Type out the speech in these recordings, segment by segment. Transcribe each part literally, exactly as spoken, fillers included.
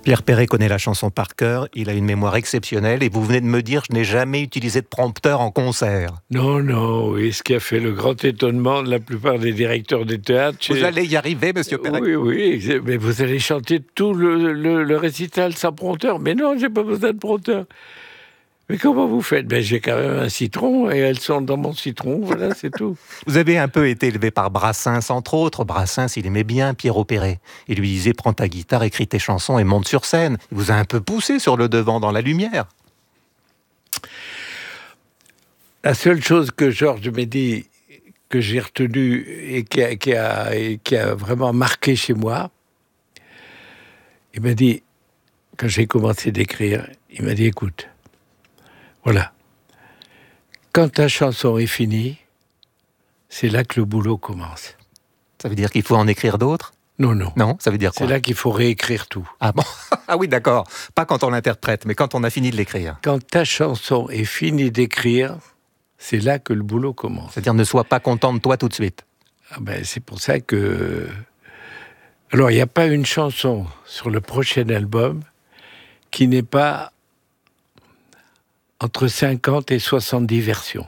Pierre Perret connaît la chanson par cœur, il a une mémoire exceptionnelle et vous venez de me dire « je n'ai jamais utilisé de prompteur en concert ». Non, non, oui, ce qui a fait le grand étonnement de la plupart des directeurs des théâtres. Vous allez y arriver, monsieur Perret? Oui, oui, mais vous allez chanter tout le, le, le récital sans prompteur. Mais non, j'ai pas besoin de prompteur. Mais comment vous faites? Ben, j'ai quand même un citron et elles sont dans mon citron, voilà, c'est tout. Vous avez un peu été élevé par Brassens, entre autres. Brassens, il aimait bien Pierrot Perret. Il lui disait « prends ta guitare, écris tes chansons et monte sur scène ». Il vous a un peu poussé sur le devant, dans la lumière. La seule chose que Georges m'a dit, que j'ai retenu et qui a, qui, a, et qui a vraiment marqué chez moi, il m'a dit, quand j'ai commencé d'écrire, il m'a dit « écoute, voilà. Quand ta chanson est finie, c'est là que le boulot commence. » Ça veut dire qu'il faut en écrire d'autres? Non, non. Non, ça veut dire quoi? C'est là qu'il faut réécrire tout. Ah bon? Ah oui, d'accord. Pas quand on l'interprète, mais quand on a fini de l'écrire. Quand ta chanson est finie d'écrire, c'est là que le boulot commence. C'est-à-dire ne sois pas content de toi tout de suite. Ah ben, c'est pour ça que... Alors, il n'y a pas une chanson sur le prochain album qui n'est pas entre cinquante et soixante-dix versions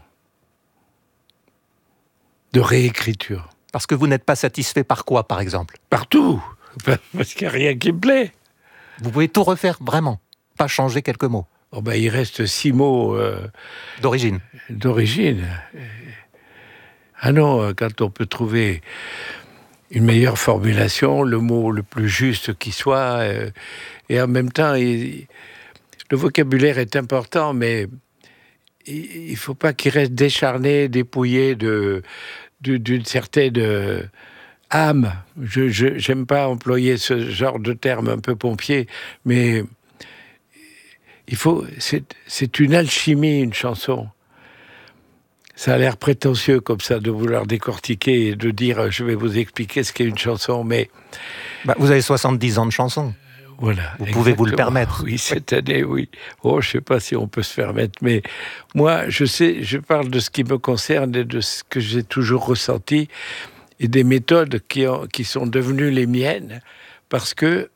de réécriture. Parce que vous n'êtes pas satisfait par quoi, par exemple? Partout. Parce qu'il n'y a rien qui me plaît. Vous pouvez tout refaire, vraiment? Pas changer quelques mots? Oh ben, il reste six mots... Euh, d'origine. D'origine. Ah non, quand on peut trouver une meilleure formulation, le mot le plus juste qui soit, euh, et en même temps... Il, le vocabulaire est important, mais il ne faut pas qu'il reste décharné, dépouillé de, de, d'une certaine euh, âme. Je n'aime pas employer ce genre de terme un peu pompier, mais il faut, c'est, c'est une alchimie, une chanson. Ça a l'air prétentieux comme ça de vouloir décortiquer et de dire « je vais vous expliquer ce qu'est une chanson », mais... Bah, vous avez soixante-dix ans de chanson. Voilà, vous pouvez vous le permettre. Oui, cette année, oui. Oh, je ne sais pas si on peut se permettre, mais moi, je sais, je parle de ce qui me concerne et de ce que j'ai toujours ressenti et des méthodes qui, ont, qui sont devenues les miennes, parce que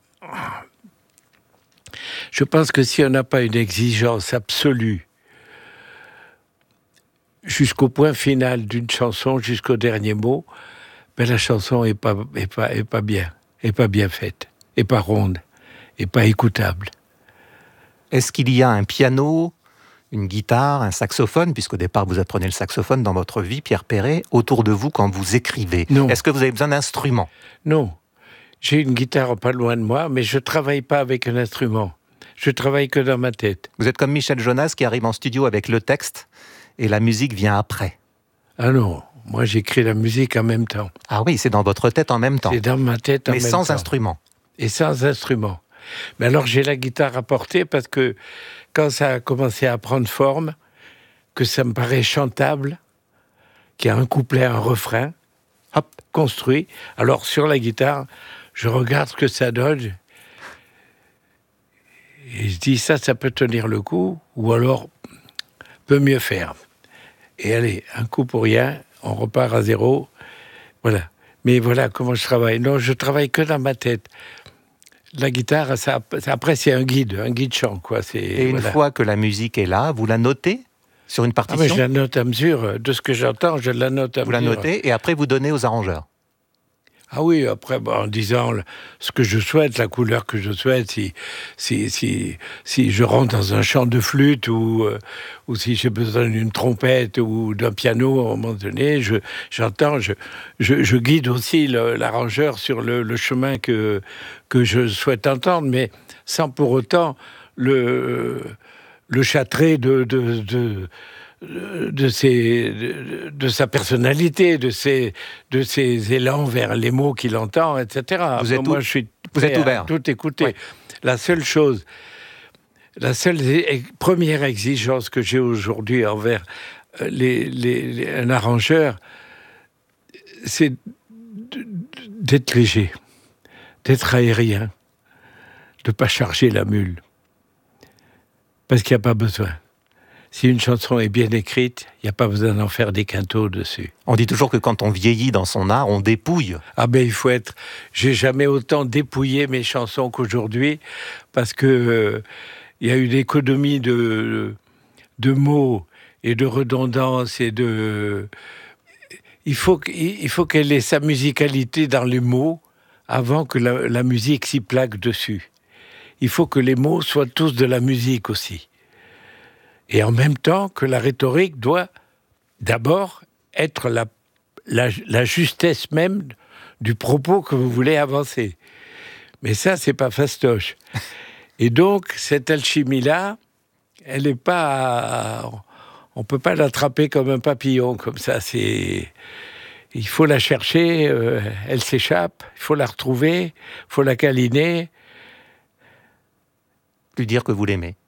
je pense que si on n'a pas une exigence absolue jusqu'au point final d'une chanson, jusqu'au dernier mot, ben la chanson n'est pas, est pas, est pas bien, n'est pas bien faite, n'est pas ronde. Et pas écoutable. Est-ce qu'il y a un piano, une guitare, un saxophone, puisqu'au départ vous apprenez le saxophone dans votre vie, Pierre Perret, autour de vous quand vous écrivez? Non. Est-ce que vous avez besoin d'instruments? Non. J'ai une guitare pas loin de moi, mais je ne travaille pas avec un instrument. Je travaille que dans ma tête. Vous êtes comme Michel Jonas qui arrive en studio avec le texte et la musique vient après. Ah non, moi j'écris la musique en même temps. Ah oui, c'est dans votre tête en même temps. C'est dans ma tête en mais même temps. Mais sans instrument. Et sans instrument. Mais alors j'ai la guitare à portée parce que quand ça a commencé à prendre forme, que ça me paraît chantable, qu'il y a un couplet, un refrain, hop, construit. Alors sur la guitare, je regarde ce que ça donne et je dis ça, ça peut tenir le coup, ou alors peut mieux faire. Et allez, un coup pour rien, on repart à zéro, voilà. Mais voilà comment je travaille. Non, je travaille que dans ma tête. La guitare, ça, après, c'est un guide, un guide chant, quoi. C'est, et une voilà. fois que la musique est là, vous la notez sur une partition? Ah, mais je la note à mesure. De ce que j'entends, je la note à vous mesure. Vous la notez et après, vous donnez aux arrangeurs? Ah oui, après, bon, en disant ce que je souhaite, la couleur que je souhaite, si, si, si, si je rentre dans un chant de flûte ou, euh, ou si j'ai besoin d'une trompette ou d'un piano, à un moment donné, je, j'entends, je, je, je guide aussi le, l'arrangeur sur le, le chemin que, que je souhaite entendre, mais sans pour autant le, le châtrer de... de, de De, ses, de, de sa personnalité, de ses, de ses élans vers les mots qu'il entend, et cetera. Vous êtes, moi, tout, je suis vous êtes ouvert. Tout écouter. Oui. La seule chose, la seule e- première exigence que j'ai aujourd'hui envers les, les, les, un arrangeur, c'est d'être léger, d'être aérien, de ne pas charger la mule. Parce qu'il n'y a pas besoin. Si une chanson est bien écrite, il n'y a pas besoin d'en faire des quintaux dessus. On dit toujours que quand on vieillit dans son art, on dépouille. Ah ben il faut être... J'ai jamais autant dépouillé mes chansons qu'aujourd'hui, parce que euh, il y a une économie de, de mots et de redondance et de... Il faut, il faut qu'elle ait sa musicalité dans les mots avant que la, la musique s'y plaque dessus. Il faut que les mots soient tous de la musique aussi. Et en même temps que la rhétorique doit d'abord être la, la, la justesse même du propos que vous voulez avancer. Mais ça, c'est pas fastoche. Et donc, cette alchimie-là, elle n'est pas... On ne peut pas l'attraper comme un papillon, comme ça. C'est... Il faut la chercher, euh, elle s'échappe, il faut la retrouver, il faut la câliner. Lui dire que vous l'aimez.